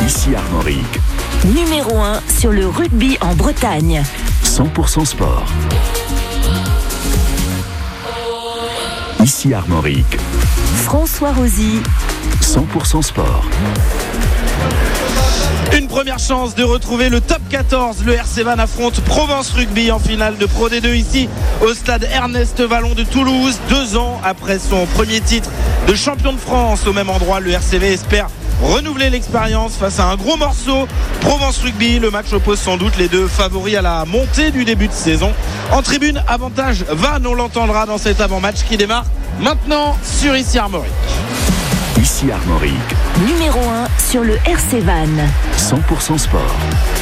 Ici Armorique. Numéro 1 sur le rugby en Bretagne. 100% sport. Ici Armorique. François Rosy. 100% sport. Une première chance de retrouver le top 14. Le RC Vannes affronte Provence Rugby en finale de Pro D2 ici au stade Ernest Vallon de Toulouse. 2 ans après son premier titre de champion de France au même endroit, le RCV espère renouveler l'expérience face à un gros morceau. Provence Rugby, le match oppose sans doute les deux favoris à la montée du début de saison. En tribune, avantage Vannes, on l'entendra dans cet avant-match qui démarre maintenant sur Ici Armorique. Ici Armorique. Numéro 1 sur le RC Vannes. 100% sport.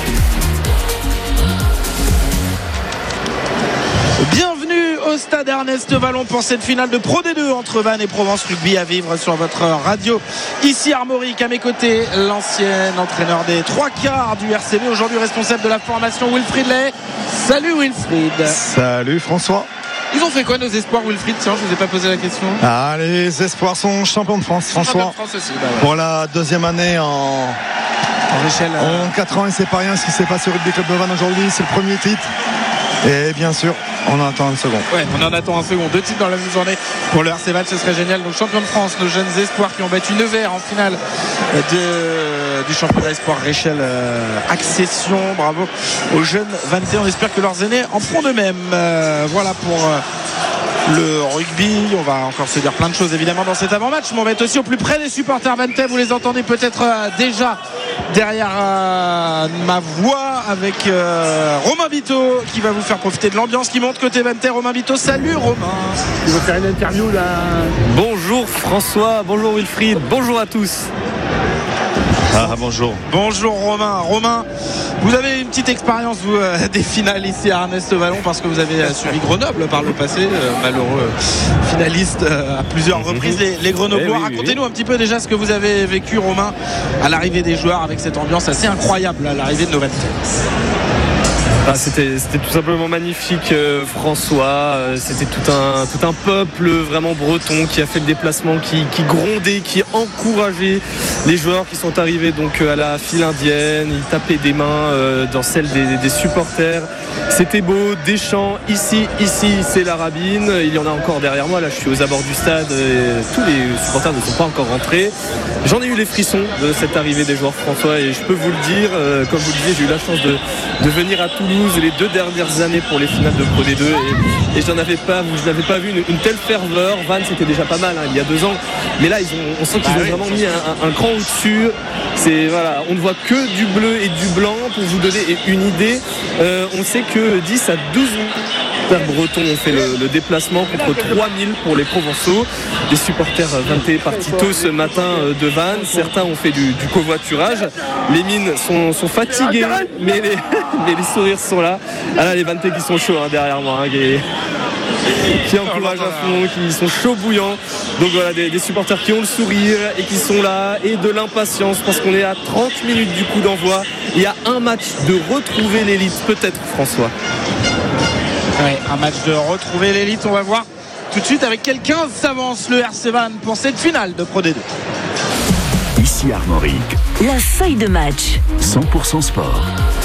Bienvenue au stade Ernest Vallon pour cette finale de Pro D2 entre Vannes et Provence Rugby à vivre sur votre radio. Ici Armorique, à mes côtés, l'ancien entraîneur des 3/4 du RCV, aujourd'hui responsable de la formation, Wilfried Lay. Salut Wilfried. Salut François. Ils ont fait quoi nos espoirs, Wilfried? Tiens, je vous ai pas posé la question. Ah, les espoirs sont champions de France, François. Champion de France aussi, bah ouais. Pour la deuxième année en échelle. En 4 ans, et c'est pas rien ce qui s'est passé au Rugby Club de Vannes aujourd'hui. C'est le premier titre. Et bien sûr, on en attend un second. Ouais, on en attend un second. 2 titres dans la même journée pour le RC Vannes, ce serait génial. Donc champion de France, nos jeunes espoirs qui ont battu Nevers en finale du championnat espoir Réchelle Accession. Bravo aux jeunes Vannetais. On espère que leurs aînés en feront de même. Voilà pour le rugby. On va encore se dire plein de choses évidemment dans cet avant-match, mais on va être aussi au plus près des supporters vannetais. Vous les entendez peut-être déjà derrière ma voix avec Romain Biteau qui va vous faire profiter de l'ambiance qui monte côté vannetais. Romain Biteau, salut Romain. Il va faire une interview là. Bonjour François, bonjour Wilfried, bonjour à tous. Ah, bonjour. Bonjour Romain. Romain, vous avez une petite expérience vous des finales ici à Ernest Vallon parce que vous avez suivi Grenoble par le passé, malheureux finaliste à plusieurs reprises, les Grenoblois. Racontez-nous un petit peu déjà ce que vous avez vécu, Romain, à l'arrivée des joueurs avec cette ambiance assez incroyable à l'arrivée de nos Vannetais. C'était tout simplement magnifique, François. C'était tout un peuple vraiment breton qui a fait le déplacement, qui grondait, qui encourageait les joueurs qui sont arrivés donc à la file indienne. Ils tapaient des mains dans celles des supporters. C'était beau, des chants. Ici c'est la Rabine. Il y en a encore derrière moi. Là, je suis aux abords du stade. Tous les supporters ne sont pas encore rentrés. J'en ai eu les frissons de cette arrivée des joueurs, François, et je peux vous le dire, comme vous le disiez, j'ai eu la chance de venir à Toulouse les 2 dernières années pour les finales de Pro D2 et je n'avais pas vu une telle ferveur. Vannes, c'était déjà pas mal il y a 2 ans, mais là on sent qu'ils ont vraiment mis un cran au-dessus. Voilà, on ne voit que du bleu et du blanc. Pour vous donner une idée, on sait que 10 à 12 bretons ont fait le déplacement contre 3000 pour les Provençaux. Des supporters vannetais partis tôt ce matin de Vannes. Certains ont fait du covoiturage. Les mines sont fatiguées, mais les sourires sont là. Ah là, les vannetais qui sont chauds derrière moi, qui encouragent à fond, qui sont chauds bouillants. Donc voilà, des supporters qui ont le sourire et qui sont là, et de l'impatience parce qu'on est à 30 minutes du coup d'envoi. Il y a un match de retrouver l'élite, peut-être, François. Ouais, un match de retrouver l'élite. On va voir tout de suite avec quel 15 s'avance le RC Vannes pour cette finale de Pro D2. Ici Armorique. La feuille de match. 100% sport.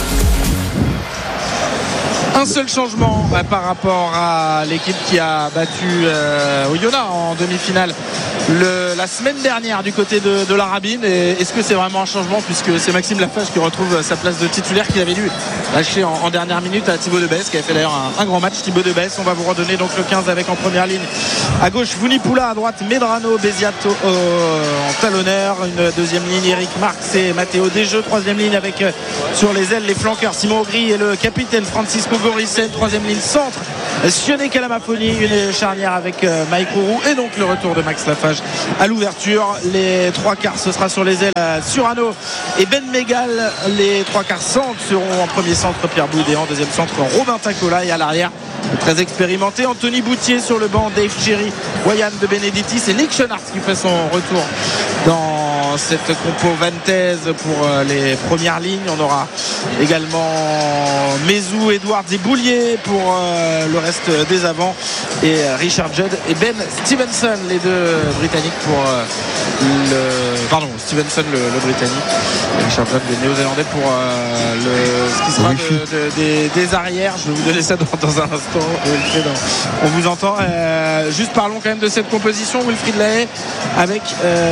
Un seul changement par rapport à l'équipe qui a battu Oyonnax en demi-finale la semaine dernière du côté de la Rabine. Et est-ce que c'est vraiment un changement, puisque c'est Maxime Lafage qui retrouve sa place de titulaire qu'il avait dû lâcher en dernière minute à Thibaut Debès, qui avait fait d'ailleurs un grand match. Thibaut Debès, on va vous redonner donc le 15 avec en première ligne à gauche Vunipoula, à droite Medrano, Beziato en talonneur, une deuxième ligne Eric Marx et Matteo Desjeux, troisième ligne avec sur les ailes les flanqueurs Simon Augry et le capitaine Francisco Goricel, troisième ligne centre Sioné Kalamafoni, une charnière avec Mike Rourou, et donc le retour de Max Lafage à l'ouverture. Les 3/4 ce sera sur les ailes Surano et Ben Mégal. Les 3/4 centres seront en premier centre Pierre Boudet, en deuxième centre Robin Tacola, et à l'arrière très expérimenté Anthony Boutier, sur le banc Dave Cherry, Wayan de Benedictis et Nick Chenard qui fait son retour dans dans cette compo vantaise pour les premières lignes. On aura également Mezou, Edwards et Boulier pour le reste des avants, et Richard Judd et Ben Stevenson, les deux Britanniques pour Stevenson le Britannique, et Richard Judd le Néo-Zélandais pour ce qui sera des arrières. Je vais vous donner ça dans un instant. On vous entend. Juste parlons quand même de cette composition, Wilfried Lahaye, avec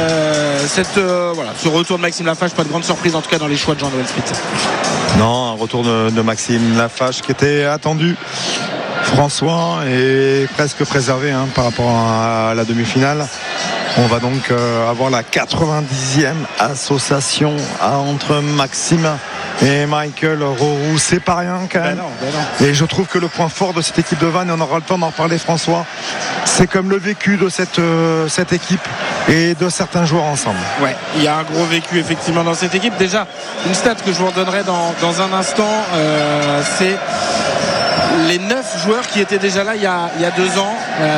ce retour de Maxime Laffage. Pas de grande surprise en tout cas dans les choix de Jean-Noël Spitzer. Non, un retour de Maxime Laffage qui était attendu. François est presque préservé par rapport à la demi-finale. On va donc avoir la 90e association entre Maxime et Michael Roux. C'est pas rien quand même. Non. Et je trouve que le point fort de cette équipe de Vannes, et on aura le temps d'en parler, François, c'est comme le vécu de cette équipe et de certains joueurs ensemble. Ouais, il y a un gros vécu effectivement dans cette équipe. Déjà, une stat que je vous redonnerai dans un instant, c'est les 9 joueurs qui étaient déjà là il y a 2 ans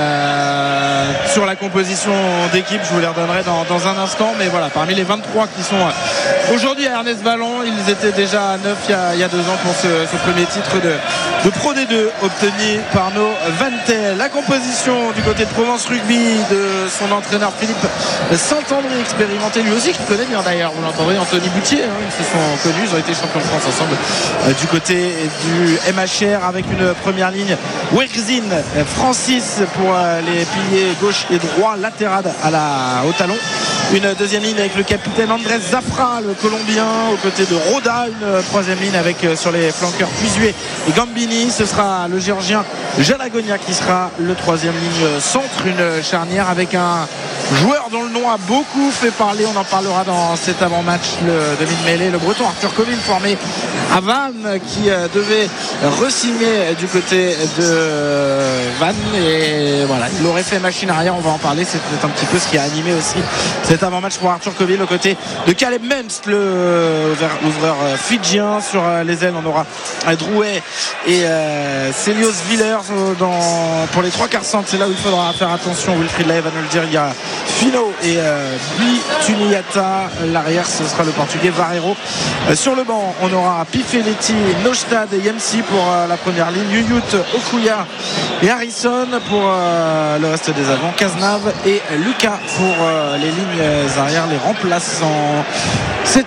sur la composition d'équipe. Je vous les redonnerai dans un instant, mais voilà, parmi les 23 qui sont aujourd'hui à Ernest Vallon, ils étaient déjà à 9 il y a 2 ans pour ce premier titre de Pro D2 obtenu par nos Vantais. La composition du côté de Provence Rugby de son entraîneur Philippe Saint-André, expérimenté lui aussi, qui connaît bien d'ailleurs, vous l'entendrez, Anthony Boutier, ils se sont connus, ils ont été champions de France ensemble du côté du MHR, avec une première ligne Wexin, Francis pour les piliers gauche et droit, Laterade au talon. Une deuxième ligne avec le capitaine Andrés Zafra, le Colombien, aux côtés de Roda. Une troisième ligne avec sur les flanqueurs Puisué et Gambini. Ce sera le Géorgien Jalagonia qui sera le troisième ligne centre. Une charnière avec un joueur dont le nom a beaucoup fait parler. On en parlera dans cet avant-match, le demi-mêlée, le Breton Arthur Coville, formé à Vannes, qui devait re-signer du côté de Vannes. Et voilà, il aurait fait machine arrière. On va en parler. C'est peut-être un petit peu ce qui a animé aussi cet avant-match pour Arthur Coville, aux côtés de Caleb Menst, le ouvreur fidjien. Sur les ailes, on aura Drouet et Celios Villers pour les 3/4 centres. C'est là où il faudra faire attention. Wilfried Lahaye va nous le dire. Il y a Fino et Bituniata. L'arrière, ce sera le portugais Varero. Sur le banc, on aura Pifeletti, Nostad et Yemsi pour la première ligne, Yuyut, Okuya et Harrison pour le reste des avants, Cazenave et Lucas pour les lignes arrière, les remplaçants. Ces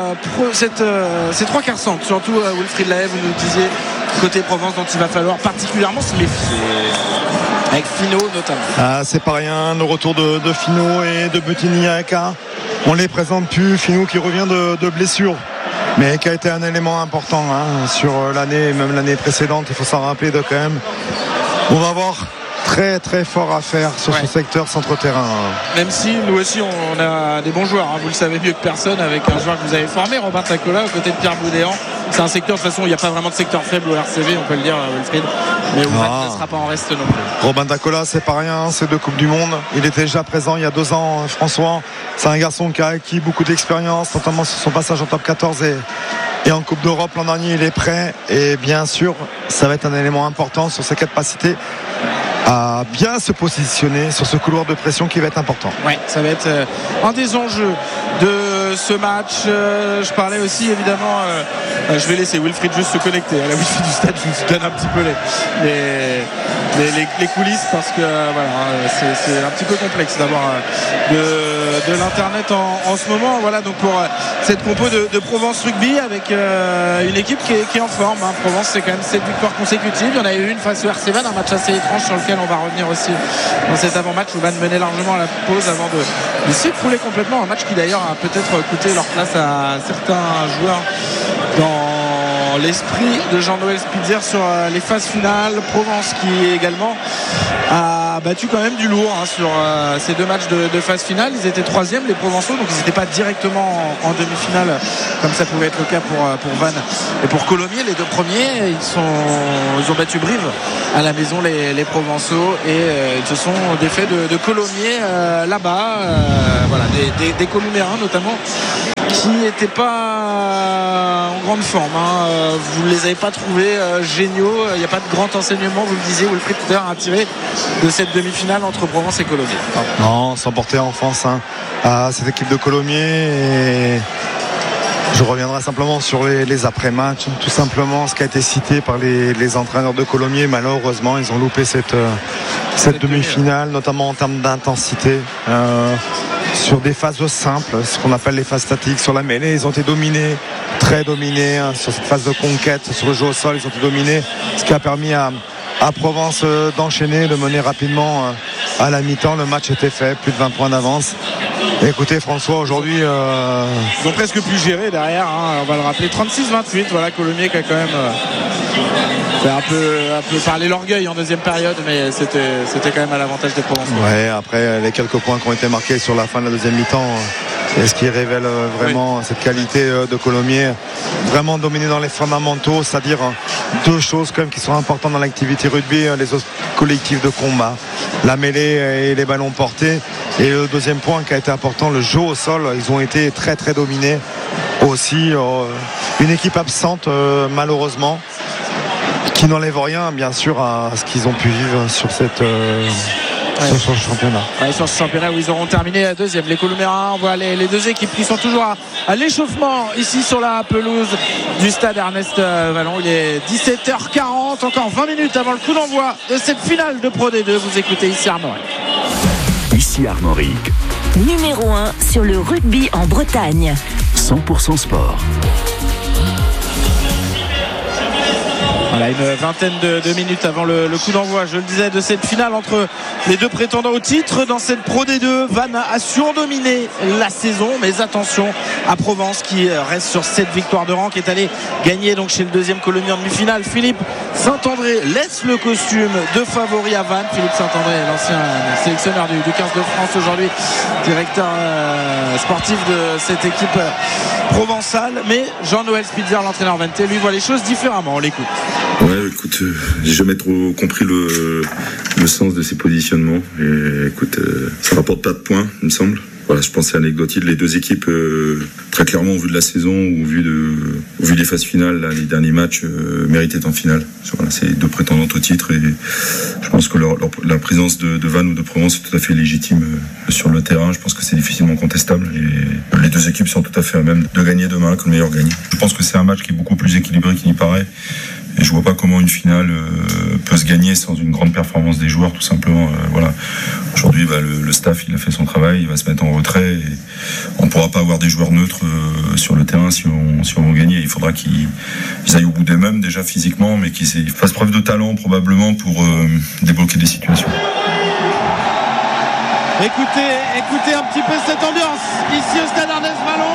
3/4 centres, surtout Wilfried Lahaye, vous nous disiez côté Provence, dont il va falloir particulièrement se méfier, avec Fino notamment. C'est pas rien, le retour de Fino et de Bituniata. On les présente plus. Fino qui revient de blessure, mais qui a été un élément important sur l'année, même l'année précédente. Il faut s'en rappeler quand même. On va avoir très très fort à faire sur ce secteur centre-terrain. Même si nous aussi on a des bons joueurs, vous le savez mieux que personne, avec un joueur que vous avez formé, Robin Tacola, aux côtés de Pierre Boudéan. C'est un secteur, de toute façon il n'y a pas vraiment de secteur faible au RCV, on peut le dire, Wilfried, mais Vannes ne sera pas en reste non plus. Robin Tacola, c'est pas rien, c'est 2 Coupes du Monde. Il était déjà présent il y a 2 ans, François. C'est un garçon qui a acquis beaucoup d'expérience, notamment sur son passage en top 14 et en Coupe d'Europe l'an dernier. Il est prêt, et bien sûr ça va être un élément important sur ses capacités à bien se positionner sur ce couloir de pression qui va être important. Ouais, ça va être un des enjeux de ce match. Je parlais aussi évidemment, je vais laisser Wilfried juste se connecter à la wifi du stade. Je vous donne un petit peu les coulisses, parce que c'est un petit peu complexe d'avoir de l'internet en ce moment. Voilà, donc pour cette compo de Provence Rugby, avec une équipe qui est en forme. Provence, c'est quand même 7 victoires consécutives. Il y en a eu une face au RC Vannes, un match assez étrange sur lequel on va revenir aussi dans cet avant-match, où Vannes menait largement à la pause avant de s'écrouler complètement. Un match qui d'ailleurs a peut-être coûté leur place à certains joueurs dans l'esprit de Jean-Noël Spitzer sur les phases finales. Provence qui également a battu quand même du lourd sur ces 2 matchs de phase finale. Ils étaient 3e, les Provençaux, donc ils n'étaient pas directement en demi-finale comme ça pouvait être le cas pour Vannes et pour Colomiers, les 2 premiers. Ils ont battu Brive à la maison, les Provençaux, et ils se sont défaits de Colomiers là-bas. Voilà, des Coloméens notamment, qui n'étaient pas en grande forme. Vous ne les avez pas trouvés géniaux. Il n'y a pas de grand enseignement, vous le disiez, Wilfried tout à l'heure, à tirer de cette demi-finale entre Provence et Colomiers. Non, sans porter enfance à cette équipe de Colomiers. Et je reviendrai simplement sur les après-matchs. Tout simplement, ce qui a été cité par les entraîneurs de Colomiers. Malheureusement, ils ont loupé cette demi-finale, notamment en termes d'intensité. Sur des phases simples, ce qu'on appelle les phases statiques. Sur la mêlée, ils ont été dominés, très dominés. Sur cette phase de conquête, sur le jeu au sol, ils ont été dominés. Ce qui a permis à Provence d'enchaîner, de mener rapidement à la mi-temps. Le match était fait, plus de 20 points d'avance. Écoutez, François, aujourd'hui ils ont presque plus géré derrière, on va le rappeler, 36-28. Voilà, Colomiers qui a quand même fait un peu parler l'orgueil en deuxième période, mais c'était quand même à l'avantage des Provençaux. Ouais, après les quelques points qui ont été marqués sur la fin de la deuxième mi-temps, et ce qui révèle vraiment cette qualité de Colomiers, vraiment dominé dans les fondamentaux, c'est-à-dire deux choses quand même qui sont importantes dans l'activité rugby, les autres collectifs de combat, la mêlée et les ballons portés. Et le deuxième point qui a été important, le jeu au sol, ils ont été très très dominés aussi. Une équipe absente malheureusement, qui n'enlève rien bien sûr à ce qu'ils ont pu vivre sur cette sur ce championnat. Ouais, sur ce championnat où ils auront terminé la deuxième. Les Colomérains, on voit les deux équipes qui sont toujours à l'échauffement ici sur la pelouse du stade Ernest Vallon. Il est 17h40, encore 20 minutes avant le coup d'envoi de cette finale de Pro D2. Vous écoutez ici Armorique. Ici Armorique. Numéro 1 sur le rugby en Bretagne. 100% sport. Voilà, une vingtaine de minutes avant le coup d'envoi, je le disais, de cette finale entre les deux prétendants au titre dans cette Pro D2. Vannes a surdominé la saison, mais attention à Provence qui reste sur 7 victoires de rang, qui est allé gagner donc chez le deuxième Colomiers en demi-finale. Philippe Saint-André laisse le costume de favori à Vannes. Philippe Saint-André, l'ancien sélectionneur du 15 de France, aujourd'hui directeur sportif de cette équipe provençale. Mais Jean-Noël Spitzer, l'entraîneur Vantais, lui voit les choses différemment. On l'écoute. Ouais, écoute, j'ai jamais trop compris le sens de ces positionnements. Et écoute, ça rapporte pas de points, il me semble. Voilà, je pense que c'est anecdotique. Les deux équipes, très clairement, au vu de la saison, au vu des phases finales, là, les derniers matchs, méritaient en finale. Voilà, c'est deux prétendantes au titre et je pense que la présence de Vannes ou de Provence est tout à fait légitime sur le terrain. Je pense que c'est difficilement contestable et les deux équipes sont tout à fait à même de gagner demain, que le meilleur gagne. Je pense que c'est un match qui est beaucoup plus équilibré qu'il n'y paraît. Et je vois pas comment une finale peut se gagner sans une grande performance des joueurs, tout simplement. Voilà. Aujourd'hui, le staff, il a fait son travail, il va se mettre en retrait. Et on pourra pas avoir des joueurs neutres sur le terrain si on veut gagner. Il faudra qu'ils aillent au bout d'eux-mêmes déjà physiquement, mais qu'ils fassent preuve de talent probablement pour débloquer des situations. Écoutez un petit peu cette ambiance ici au stade Ernest Vallon.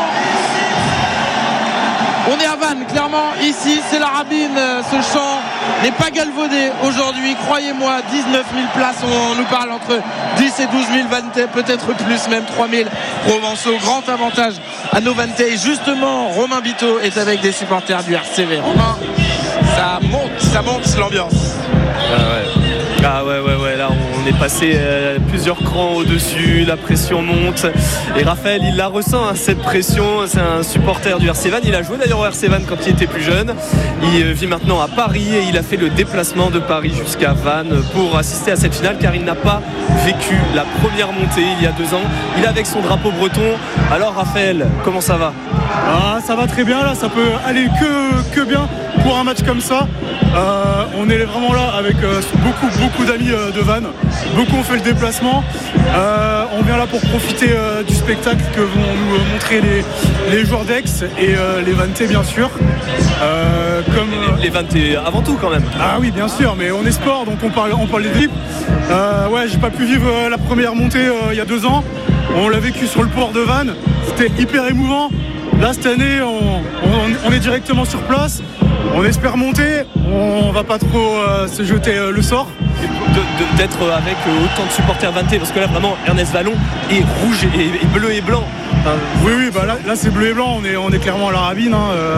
On est à Vannes, clairement, ici c'est la Rabine, ce champ n'est pas galvaudé aujourd'hui, croyez-moi, 19 000 places, on nous parle entre 10 et 12 000 Vantais, peut-être plus, même 3 000 Provençaux, grand avantage à nos Vantais. Et justement, Romain Biteau est avec des supporters du RCV. Romain, ça monte l'ambiance. Ah ouais, là on est passé plusieurs crans au-dessus, la pression monte et Raphaël il la ressent cette pression, c'est un supporter du RC Vannes, il a joué d'ailleurs au RC Vannes quand il était plus jeune, il vit maintenant à Paris et il a fait le déplacement de Paris jusqu'à Vannes pour assister à cette finale car il n'a pas vécu la première montée il y a 2 ans, il est avec son drapeau breton. Alors Raphaël, comment ça va? Ça va très bien là, ça peut aller que bien pour un match comme ça. On est vraiment là avec beaucoup d'amis de Vannes. Beaucoup ont fait le déplacement. On vient là pour profiter du spectacle que vont nous montrer les joueurs d'Aix et les Vantais bien sûr. Les Vantais avant tout quand même. Ah oui bien sûr, mais on est sport donc on parle des équipes. J'ai pas pu vivre la première montée il y a 2 ans. On l'a vécu sur le port de Vannes. C'était hyper émouvant. Là cette année on est directement sur place. On espère monter, on va pas trop se jeter le sort. D'être avec autant de supporters vantais, parce que là vraiment Ernest Vallon est rouge et bleu et blanc. Oui, là c'est bleu et blanc, on est clairement à la Rabine.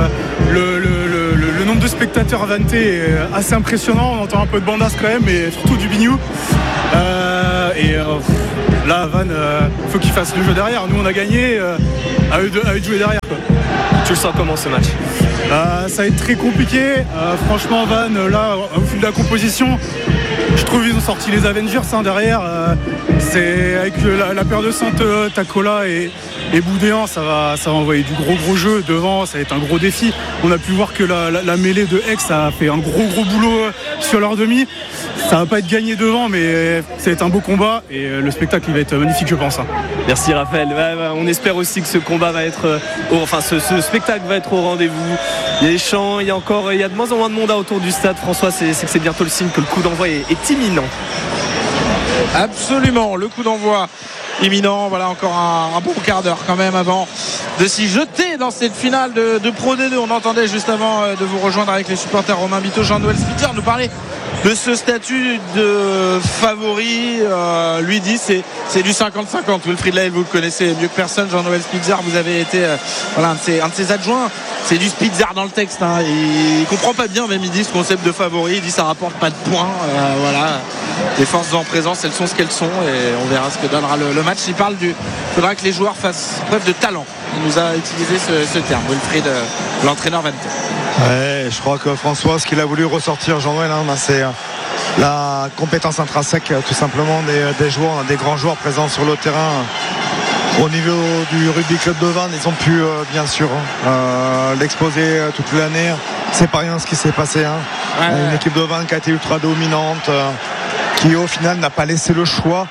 Le nombre de spectateurs vantais est assez impressionnant, on entend un peu de bandasse quand même, mais surtout du bignou. Là, Vannes, faut qu'ils fassent le jeu derrière. Nous, on a gagné, à eux de jouer derrière, quoi. Tu le sens comment ce match? Ça va être très compliqué. Franchement, Vannes, là, au fil de la composition, je trouve qu'ils ont sorti les Avengers derrière. C'est avec la paire de centres Tacola et Boudéan, ça va envoyer du gros jeu devant. Ça va être un gros défi. On a pu voir que la mêlée de Aix a fait un gros boulot sur leur demi. Ça va pas être gagné devant, mais ça va être un beau combat et le spectacle il va être magnifique, je pense. Merci Raphaël. On espère aussi que ce combat va être, ce spectacle va être au rendez-vous. Il y a les chants, il y a de moins en moins de monde autour du stade. François, c'est que c'est bientôt le signe que le coup d'envoi est imminent. Absolument, le coup d'envoi imminent. Voilà encore un bon quart d'heure quand même avant de s'y jeter dans cette finale de Pro D2. On entendait juste avant de vous rejoindre avec les supporters Romain Biteau, Jean-Noël Spitzer nous parler de ce statut de favori. Lui dit c'est du 50-50. Wilfried Laël, vous le connaissez mieux que personne. Jean-Noël Spitzer, vous avez été un de ses adjoints. C'est du Spitzer dans le texte. Il comprend pas bien, même il dit ce concept de favori. Il dit ça rapporte pas de points. Voilà. Les forces en présence, elles sont ce qu'elles sont et on verra ce que donnera le match. Il parle faudra que les joueurs fassent preuve de talent. Il nous a utilisé ce terme, Wilfried, l'entraîneur Vente. Ouais, je crois que François, ce qu'il a voulu ressortir, Jean-Noël, c'est la compétence intrinsèque tout simplement des joueurs. On a des grands joueurs présents sur le terrain. Au niveau du rugby club de Vannes, ils ont pu bien sûr l'exposer toute l'année. C'est pas rien ce qui s'est passé. Une équipe de Vannes qui a été ultra dominante, qui au final n'a pas laissé le choix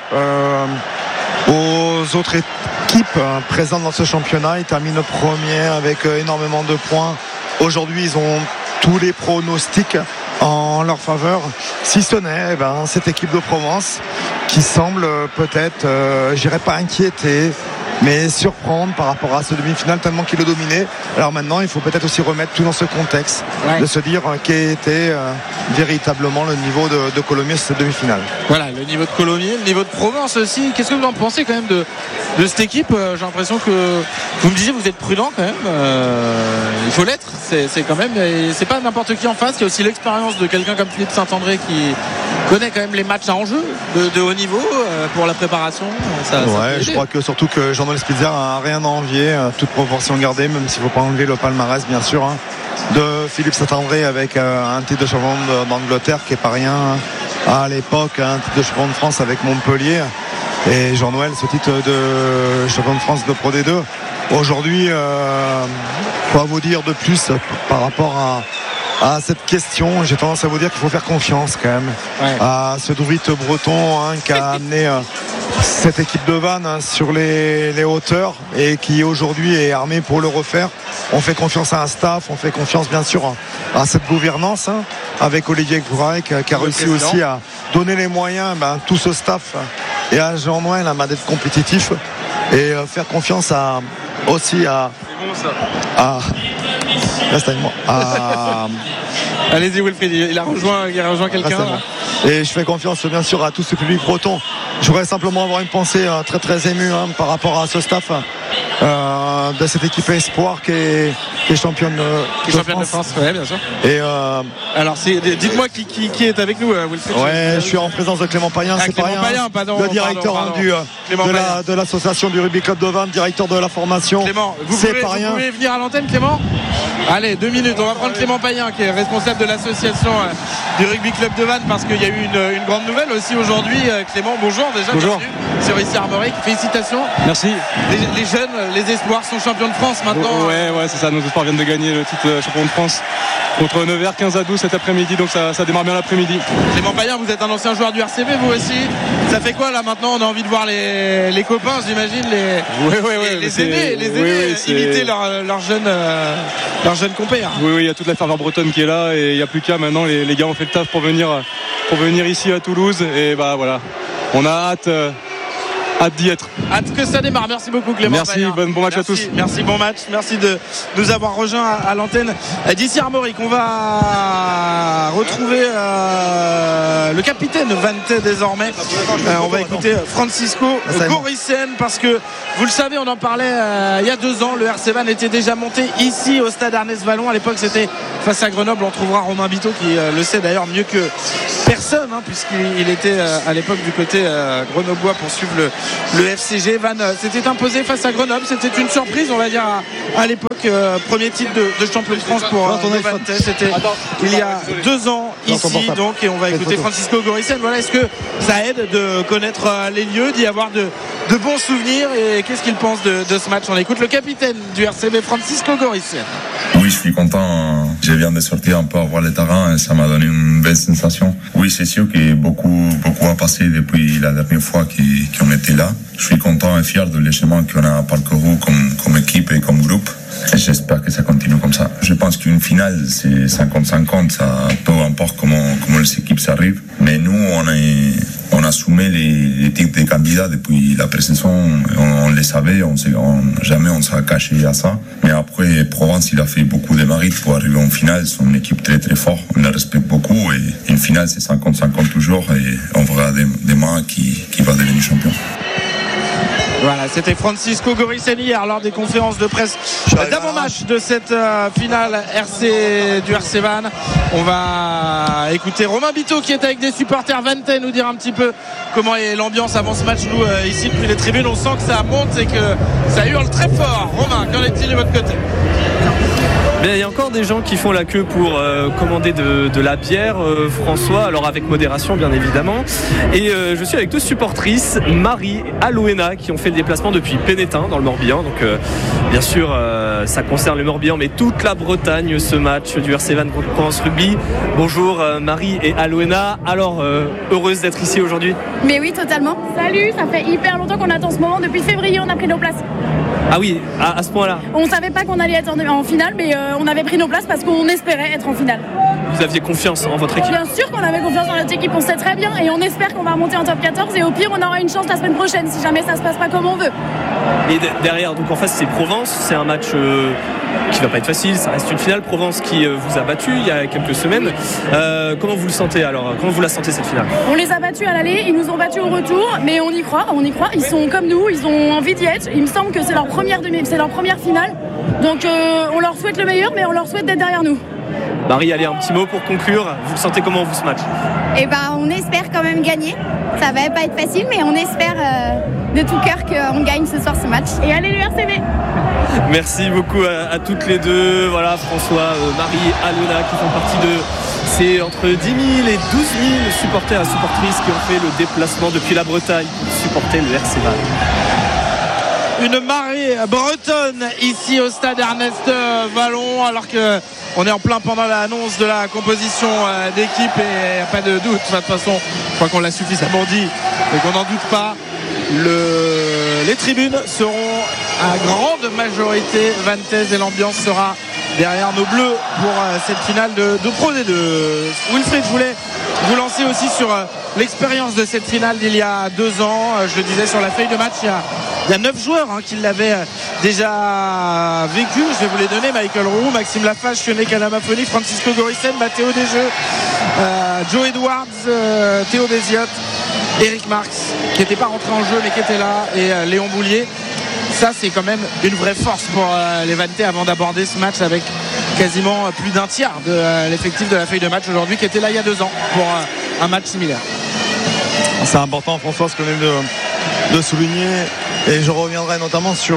aux autres équipes présentes dans ce championnat. Ils terminent premier avec énormément de points. Aujourd'hui, ils ont tous les pronostics en leur faveur, si ce n'est cette équipe de Provence qui semble peut-être, je dirais pas inquiéter, mais surprendre par rapport à ce demi-finale tellement qu'il est dominé. Alors maintenant, il faut peut-être aussi remettre tout dans ce contexte, de se dire quel était véritablement le niveau de Colomiers sur cette demi-finale. Voilà, le niveau de Colomiers, le niveau de Provence aussi. Qu'est-ce que vous en pensez quand même de cette équipe? J'ai l'impression que vous me disiez vous êtes prudent quand même. Il faut l'être. C'est quand même, c'est pas n'importe qui en face. Il y a aussi l'expérience de quelqu'un comme Philippe Saint-André qui connaît quand même les matchs à enjeu de haut niveau pour la préparation. Je crois que surtout que Jean-Noël Spitzer n'a rien à envier, toute proportion gardée, même s'il ne faut pas enlever le palmarès bien sûr de Philippe Saint-André avec un titre de champion d'Angleterre qui n'est pas rien à l'époque, un titre de champion de France avec Montpellier et Jean-Noël ce titre de champion de France de Pro D2. Aujourd'hui, quoi vous dire de plus par rapport à cette question? J'ai tendance à vous dire qu'il faut faire confiance quand même à ce druide breton qui a amené cette équipe de Vannes sur les hauteurs et qui aujourd'hui est armé pour le refaire. On fait confiance à un staff, on fait confiance bien sûr à cette gouvernance avec Olivier Gourec qui a réussi aussi à donner les moyens tout ce staff et à Jean-Noël d'être compétitif et faire confiance aussi à reste avec moi. Allez-y Wilfried, il a rejoint quelqu'un. Et je fais confiance bien sûr à tout ce public breton. Je voudrais simplement avoir une pensée très très émue par rapport à ce staff de cette équipe Espoir qui est championne de France. Ouais, bien sûr. Et alors dites-moi qui est avec nous, Wilfried. Je suis en présence de Clément Payen, c'est pas rien. Le directeur de l'association du rugby club de Vannes, directeur de la formation. Clément, vous pouvez venir à l'antenne, Clément? Allez, 2 minutes, on va prendre Clément Payen qui est responsable de l'association du rugby club de Vannes parce qu'il y a eu une grande nouvelle aussi aujourd'hui. Clément, bonjour déjà. Bonjour. Bienvenue sur ici Armorique, félicitations. Merci. Les jeunes, les espoirs sont champions de France maintenant. Ouais, c'est ça, nos espoirs viennent de gagner le titre champion de France contre Nevers 15-12 cet après-midi, donc ça démarre bien l'après-midi. Clément Payen, vous êtes un ancien joueur du RCB, vous aussi. Ça fait quoi là maintenant? On a envie de voir les copains, j'imagine, les aînés imiter leurs jeunes compères. Oui, il y a toute la ferveur bretonne qui est là et il n'y a plus qu'à maintenant. Les gars ont fait le taf pour venir ici à Toulouse et voilà, on a hâte d'y être. Hâte que ça démarre. Merci beaucoup Clément. Merci, bon match à tous. Merci, bon match. Merci de nous avoir rejoints à l'antenne d'ici Armorique. On va retrouver le capitaine Vente désormais. On va écouter Francisco Gorissen parce que vous le savez, on en parlait il y a 2 ans. Le RC Vannes était déjà monté ici au stade Ernest Vallon. À l'époque, c'était face à Grenoble. On trouvera Romain Biteau qui le sait d'ailleurs mieux que personne. Essonne, puisqu'il était à l'époque du côté grenoblois pour suivre le FCG. Vannes s'était imposé face à Grenoble. C'était une surprise, on va dire, à l'époque. Premier titre de champion de France pour Vannes. C'était il y a 2 ans ici, donc, et on va écouter Francisco Gorissen. Voilà, est-ce que ça aide de connaître les lieux, d'y avoir de bons souvenirs, et qu'est-ce qu'il pense de ce match? On écoute le capitaine du RCB, Francisco Gorissen. Oui, je suis content. Je viens de sortir un peu à voir le terrain et ça m'a donné une belle sensation. Oui, c'est sûr que beaucoup a passé depuis la dernière fois qu'on était là. Je suis content et fier de le chemin qu'on a parcouru comme équipe et comme groupe. Et j'espère que ça continue comme ça. Je pense qu'une finale, c'est 50-50. Ça, peu importe comment les équipes s'arrivent. Mais nous, on a soumis les titres des candidats depuis la pré-saison. On les savait, jamais on s'est caché à ça. Mais après, Provence, il a fait beaucoup de mérite pour arriver en finale. C'est une équipe très très forte. On la respecte beaucoup. Et une finale, c'est 50-50 toujours. Et on verra demain qui va devenir champion. Voilà, c'était Francisco Gorissen hier lors des conférences de presse d'avant-match de cette finale du RC Vannes. On va écouter Romain Biteau qui est avec des supporters vantais nous dire un petit peu comment est l'ambiance avant ce match. Nous, ici, depuis les tribunes, on sent que ça monte et que ça hurle très fort. Romain, qu'en est-il de votre côté? Bien, il y a encore des gens qui font la queue pour commander de la bière, François, alors avec modération bien évidemment. Et je suis avec 2 supportrices, Marie et Aloena, qui ont fait le déplacement depuis Pénétin dans le Morbihan. Donc bien sûr ça concerne le Morbihan, mais toute la Bretagne, ce match du RC Vannes contre Provence Rugby. Bonjour Marie et Aloena. Alors heureuse d'être ici aujourd'hui? Mais oui, totalement. Salut, ça fait hyper longtemps qu'on attend ce moment. Depuis février, on a pris nos places. Ah oui, à ce point-là. On savait pas qu'on allait être en finale, mais on avait pris nos places parce qu'on espérait être en finale. Vous aviez confiance en votre équipe? Bien sûr qu'on avait confiance en notre équipe, on sait très bien, et on espère qu'on va remonter en top 14, et au pire on aura une chance la semaine prochaine si jamais ça se passe pas comme on veut. Et derrière, donc en face c'est Provence, c'est un match qui va pas être facile, ça reste une finale. Provence qui vous a battu il y a quelques semaines. Comment vous le sentez alors? Comment vous la sentez cette finale? On les a battus à l'aller, ils nous ont battus au retour, mais on y croit, ils sont comme nous, ils ont envie d'y être. Il me semble que c'est leur première finale, donc on leur souhaite le meilleur, mais on leur souhaite d'être derrière nous. Marie, allez, un petit mot pour conclure. Vous le sentez comment, vous, ce match? Eh ben, on espère quand même gagner. Ça va pas être facile, mais on espère de tout cœur qu'on gagne ce soir ce match. Et allez le RCB! Merci beaucoup à toutes les deux. Voilà, François, Marie, Aloena qui font partie de... C'est entre 10 000 et 12 000 supporters et supportrices qui ont fait le déplacement depuis la Bretagne pour supporter le RC Vannes. Une marée bretonne ici au stade Ernest Vallon, alors que on est en plein pendant l'annonce de la composition d'équipe, et il n'y a pas de doute. De toute façon, je crois qu'on l'a suffisamment dit et qu'on n'en doute pas. Les tribunes seront à grande majorité vannaises et l'ambiance sera derrière nos bleus pour cette finale de Pro D2. Wilfried, je voulais vous lancer aussi sur l'expérience de cette finale d'il y a 2 ans. Je le disais sur la feuille de match, il y a 9 joueurs qui l'avaient déjà vécu. Je vais vous les donner: Michael Roux, Maxime Lafache, Sioné Kalamafoni, Francisco Gorissen, Matteo Desjeux, Joe Edwards, Théo Béziotte, Eric Marx, qui n'était pas rentré en jeu mais qui était là, et Léon Boulier. Ça, c'est quand même une vraie force pour les Vantais avant d'aborder ce match avec quasiment plus d'un tiers de l'effectif de la feuille de match aujourd'hui, qui était là il y a 2 ans pour un match similaire. C'est important, François, ce qu'on vient de souligner, et je reviendrai notamment sur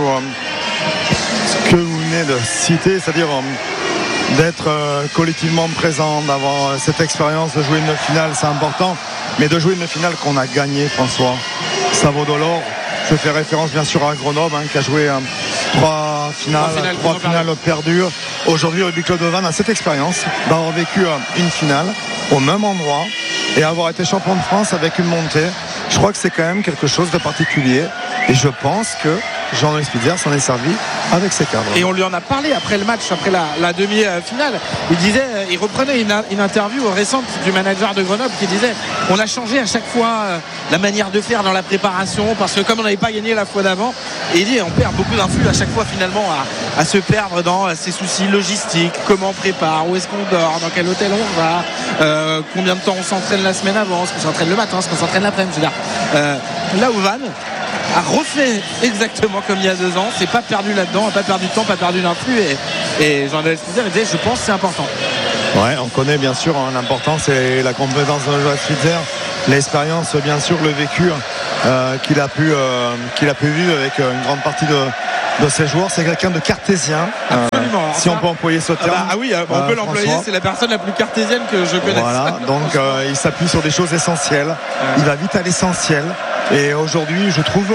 ce que vous venez de citer, c'est-à-dire d'être collectivement présent, d'avoir cette expérience de jouer une finale, c'est important, mais de jouer une finale qu'on a gagnée, François, ça vaut de l'or. Je fais référence bien sûr à Grenoble, qui a joué 3 finales perdues. Aujourd'hui, le Rugby Club de Vannes a cette expérience d'avoir vécu une finale au même endroit et avoir été champion de France avec une montée. Je crois que c'est quand même quelque chose de particulier, et je pense que Jean-Louis Spitzer s'en est servi avec ses cadres. Et on lui en a parlé après le match, après la demi-finale. Il reprenait une interview récente du manager de Grenoble qui disait: on a changé à chaque fois la manière de faire dans la préparation, parce que comme on n'avait pas gagné la fois d'avant, et il dit on perd beaucoup d'influx à chaque fois finalement à se perdre dans ces soucis logistiques, comment on prépare, où est-ce qu'on dort, dans quel hôtel on va, combien de temps on s'entraîne la semaine avant, est-ce qu'on s'entraîne le matin, est-ce qu'on s'entraîne l'après-midi. Là où Vannes a refait exactement comme il y a 2 ans, c'est pas perdu là-dedans, pas perdu de temps, pas perdu d'influx, et Jean-Noël Spitzer disait: je pense que c'est important. Ouais, on connaît bien sûr l'importance et la compétence de Joas Switzer, l'expérience bien sûr, le vécu qu'il a pu vivre avec une grande partie de ses joueurs. C'est quelqu'un de cartésien, si on peut employer ce terme. Oui, on peut l'employer. François. C'est la personne la plus cartésienne que je connaisse. Voilà, donc il s'appuie sur des choses essentielles. Il va vite à l'essentiel. Et aujourd'hui, je trouve,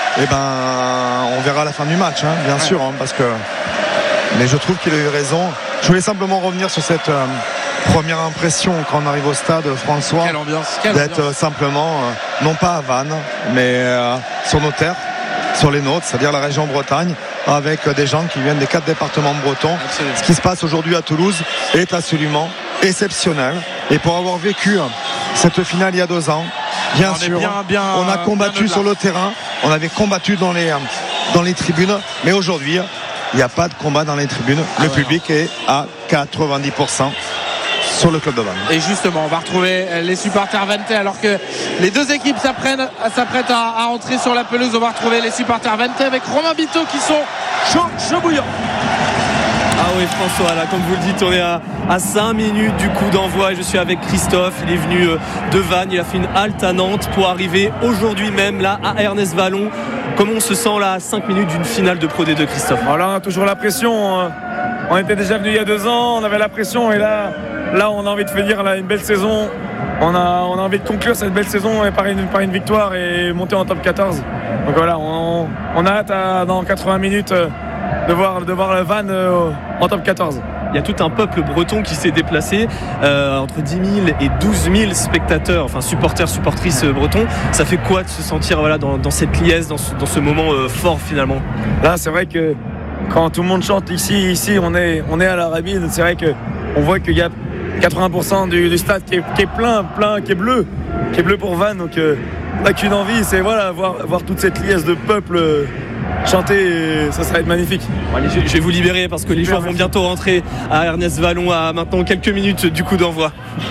on verra à la fin du match, bien sûr, parce que. Mais je trouve qu'il a eu raison. Je voulais simplement revenir sur cette première impression quand on arrive au stade, François. Quelle ambiance. D'être simplement, non pas à Vannes, mais sur nos terres, sur les nôtres, c'est-à-dire la région Bretagne, avec des gens qui viennent des 4 départements bretons. Absolument. Ce qui se passe aujourd'hui à Toulouse est absolument exceptionnel. Et pour avoir vécu cette finale il y a 2 ans, bien sûr, on a combattu sur le terrain, on avait combattu dans les tribunes, mais aujourd'hui, il n'y a pas de combat dans les tribunes. Le public est à 90% sur le club de Vannes. Et justement, on va retrouver les supporters vannetais alors que les deux équipes s'apprêtent à entrer sur la pelouse. On va retrouver les supporters vannetais avec Romain Biteau qui sont chauds bouillants. Ah oui, François, là, comme vous le dites, on est à 5 minutes du coup d'envoi et je suis avec Christophe. Il est venu de Vannes, il a fait une halte à Nantes pour arriver aujourd'hui même là à Ernest Vallon. Comment on se sent là à 5 minutes d'une finale de Pro D2, Christophe? Voilà, on a toujours la pression. On était déjà venu il y a 2 ans, on avait la pression et là on a envie de finir une belle saison. On a envie de conclure cette belle saison par une victoire et monter en top 14. Donc voilà, on a hâte dans 80 minutes de voir le Vannes en top 14. Il y a tout un peuple breton qui s'est déplacé, entre 10 000 et 12 000 spectateurs, enfin supporters, supportrices bretons. Ça fait quoi de se sentir dans cette liesse, dans ce moment fort finalement? Là, c'est vrai que quand tout le monde chante ici on est à la Rabine, c'est vrai qu'on voit qu'il y a 80% du stade qui est plein, qui est bleu pour Vannes. Donc on n'a qu'une envie, c'est voir toute cette liesse de peuple chanter, ça va être magnifique. Allez, je vais vous libérer parce que les joueurs vont bientôt rentrer à Ernest Vallon à maintenant quelques minutes du coup d'envoi.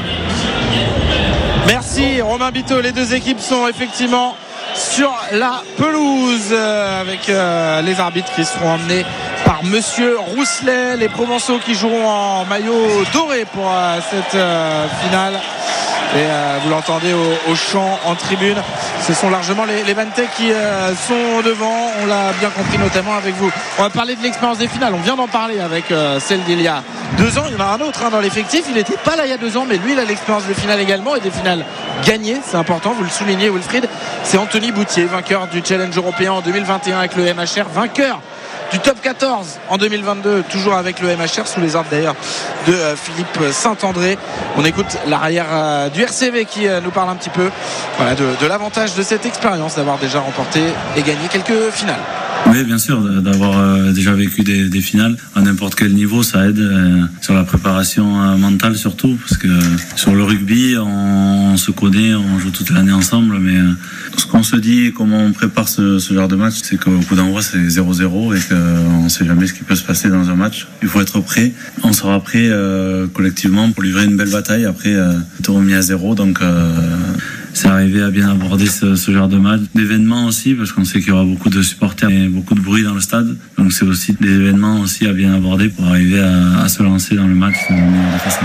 Merci Romain Biteau. Les deux équipes sont effectivement sur la pelouse avec les arbitres qui seront emmenés par Monsieur Rousselet. Les Provençaux qui joueront en maillot doré pour cette finale. Et vous l'entendez au chant en tribune. Ce sont largement les Vannetais qui sont devant. On l'a bien compris notamment avec vous. On va parler de l'expérience des finales. On vient d'en parler avec celle d'il y a 2 ans. Il y en a un autre dans l'effectif. Il n'était pas là il y a 2 ans, mais lui il a l'expérience des finales également et des finales gagnées. C'est important, vous le soulignez Wilfried. C'est Anthony Boutier, vainqueur du Challenge européen en 2021 avec le MHR, vainqueur du top 14 en 2022, toujours avec le MHR, sous les ordres d'ailleurs de Philippe Saint-André. On écoute l'arrière du RCV qui nous parle un petit peu de l'avantage de cette expérience d'avoir déjà remporté et gagné quelques finales. Oui, bien sûr, d'avoir déjà vécu des finales à n'importe quel niveau, ça aide sur la préparation mentale surtout, parce que sur le rugby, on se connaît, on joue toute l'année ensemble, mais ce qu'on se dit, comment on prépare ce genre de match, c'est qu'au coup d'envoi, c'est 0-0 et qu'on ne sait jamais ce qui peut se passer dans un match. Il faut être prêt. On sera prêt collectivement pour livrer une belle bataille. Après, être remis à 0, donc c'est arrivé à bien aborder ce genre de match. D'événements aussi, parce qu'on sait qu'il y aura beaucoup de supporters et beaucoup de bruit dans le stade. Donc c'est aussi des événements aussi à bien aborder pour arriver à se lancer dans le match de la meilleure façon.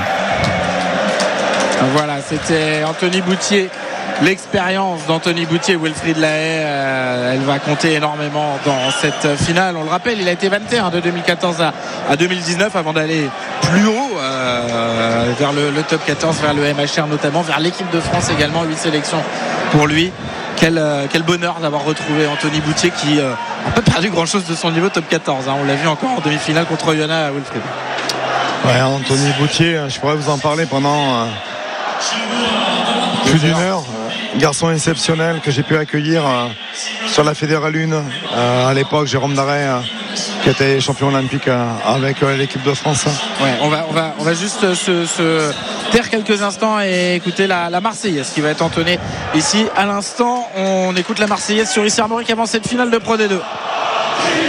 Voilà, c'était Anthony Boutier. L'expérience d'Anthony Boutier, Wilfried Lahaye, elle va compter énormément dans cette finale. On le rappelle, il a été vannetais de 2014 à 2019 avant d'aller plus haut vers le top 14, vers le MHR notamment, vers l'équipe de France également. 8 sélections pour lui. Quel bonheur d'avoir retrouvé Anthony Boutier qui n'a pas perdu grand chose de son niveau top 14. On l'a vu encore en demi-finale contre Oyonnax, Wilfried. Ouais, Anthony Boutier, je pourrais vous en parler pendant plus d'1 heure. Garçon exceptionnel que j'ai pu accueillir sur la Fédérale 1 à l'époque, Jérôme Darret qui était champion olympique avec l'équipe de France. Ouais, on va juste se taire quelques instants et écouter la Marseillaise qui va être entonnée ici à l'instant. On écoute la Marseillaise sur Ici Armorique avant cette finale de Pro D2.